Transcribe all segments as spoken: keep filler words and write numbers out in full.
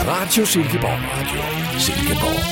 Radio Silkeborg. Radio Silkeborg.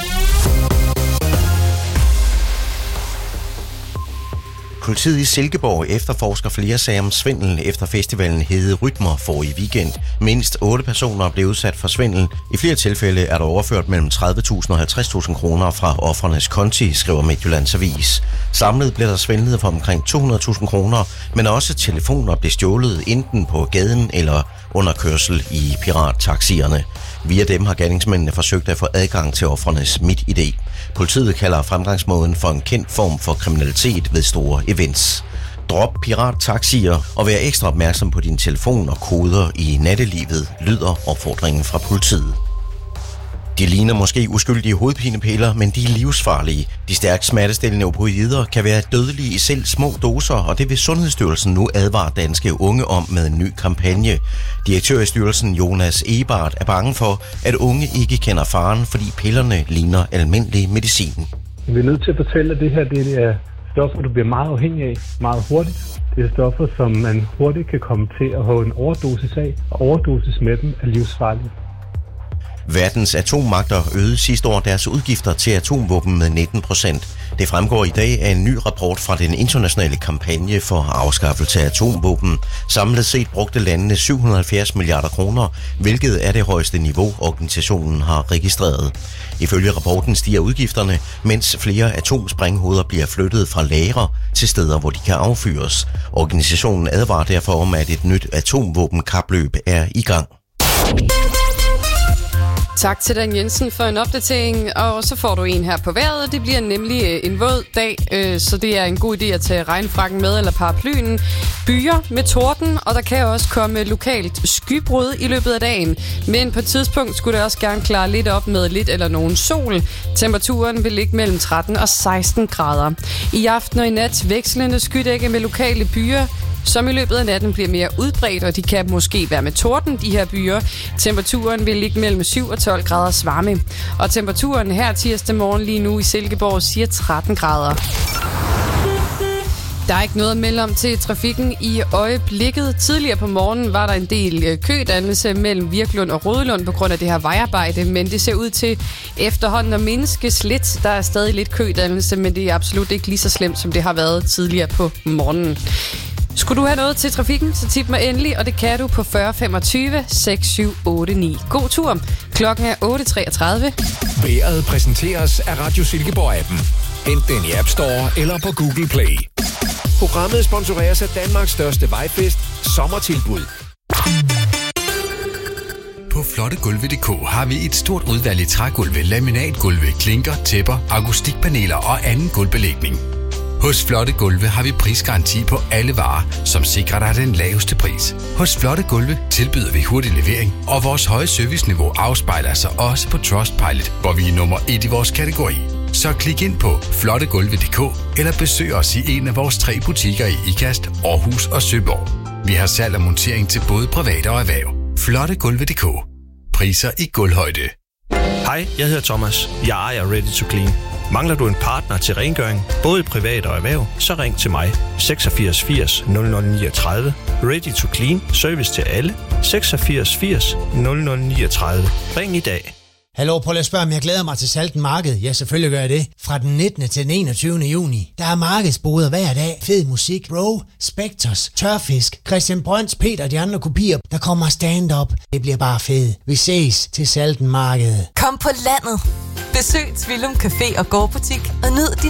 Politiet i Silkeborg efterforsker flere sager om svindel efter festivalen Hede Rytmer forrige weekend. Mindst otte personer blev udsat for svindel. I flere tilfælde er der overført mellem tredive tusind og halvtreds tusind kroner fra ofrenes konti, skriver Midtjyllands Avis. Samlet blev der svindlet for omkring to hundrede tusind kroner, men også telefoner blev stjålet enten på gaden eller under kørsel i pirattaxierne. Via dem har gerningsmændene forsøgt at få adgang til ofrenes MitID. Politiet kalder fremgangsmåden for en kendt form for kriminalitet ved store events. Drop pirattaxier og vær ekstra opmærksom på din telefon og koder i nattelivet, lyder opfordringen fra politiet. De ligner måske uskyldige hovedpinepiller, men de er livsfarlige. De stærkt smertestillende opioider kan være dødelige i selv små doser, og det vil Sundhedsstyrelsen nu advare danske unge om med en ny kampagne. Direktør i styrelsen Jonas Ebert er bange for, at unge ikke kender faren, fordi pillerne ligner almindelig medicin. Vi er nødt til at fortælle, at det her det er stoffer, du bliver meget afhængig af meget hurtigt. Det er stoffer, som man hurtigt kan komme til at have en overdosis af, og overdosis med dem er livsfarligt. Verdens atommagter øgede sidste år deres udgifter til atomvåben med nitten procent. Det fremgår i dag af en ny rapport fra den internationale kampagne for afskaffelse af atomvåben. Samlet set brugte landene syv hundrede og halvfjerds milliarder kroner, hvilket er det højeste niveau, organisationen har registreret. Ifølge rapporten stiger udgifterne, mens flere atomsprænghoveder bliver flyttet fra lagre til steder, hvor de kan affyres. Organisationen advarer derfor om, at et nyt atomvåbenkapløb er i gang. Tak til Dan Jensen for en opdatering, og så får du en her på vejret. Det bliver nemlig en våd dag, så det er en god idé at tage regnfrakken med eller paraplyen. Byer med torden, og der kan også komme lokalt skybrud i løbet af dagen. Men på et tidspunkt skulle det også gerne klare lidt op med lidt eller nogen sol. Temperaturen vil ligge mellem tretten og seksten grader. I aften og i nat vekslende skydække med lokale byer, som i løbet af natten bliver mere udbredt, og de kan måske være med torden, de her byer. Temperaturen vil ligge mellem syv og tolv grader varme. Og temperaturen her tirsdag morgen lige nu i Silkeborg siger tretten grader. Der er ikke noget at melde om til trafikken i øjeblikket. Tidligere på morgenen var der en del kødannelse mellem Virklund og Rødelund på grund af det her vejarbejde, men det ser ud til efterhånden at mindskes lidt. Der er stadig lidt kødannelse, men det er absolut ikke lige så slemt, som det har været tidligere på morgenen. Skulle du have noget til trafikken, så tip mig endelig, og det kan du på fyrre femogtyve seks syv otte ni. God tur. Klokken er otte treogtredive. Vejret præsenteres af Radio Silkeborg-appen. Hent den i App Store eller på Google Play. Programmet sponsoreres af Danmarks største vejfest, Sommertilbud. På flottegulve punktum d k har vi et stort udvalg i trægulve, laminatgulve, klinker, tæpper, akustikpaneler og anden gulvbelægning. Hos Flotte Gulve har vi prisgaranti på alle varer, som sikrer dig den laveste pris. Hos Flotte Gulve tilbyder vi hurtig levering, og vores høje serviceniveau afspejler sig også på Trustpilot, hvor vi er nummer et i vores kategori. Så klik ind på flotte gulve punktum d k eller besøg os i en af vores tre butikker i Ikast, Aarhus og Søborg. Vi har salg og montering til både private og erhverv. Flotte Gulve punktum d k. Priser i gulvhøjde. Hej, jeg hedder Thomas. Jeg ejer Ready to Clean. Mangler du en partner til rengøring, både privat og erhverv, så ring til mig. seksogfirs firs nul nul niogtredive. Ready to Clean. Service til alle. seksogfirs firs nul nul niogtredive. Ring i dag. Hallo, prøv at spørge, om jeg glæder mig til Salten Marked. Ja, selvfølgelig gør jeg det. Fra den nittende til den enogtyvende juni. Der er markedsboder hver dag. Fed musik, Bro, Spectres, Tørfisk, Christian Brøns, Peter og de andre kopier. Der kommer stand-up. Det bliver bare fedt. Vi ses til Salten Marked. Kom på landet. Besøg Tvillum Café og gårdbutik og nyd din